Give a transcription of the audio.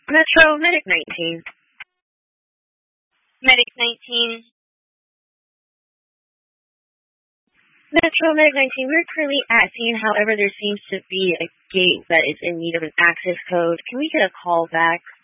Metro Medic 19. Medic 19. Metro Medic 19, we're currently at scene. However, there seems to be a gate that is in need of an access code. Can we get a call back?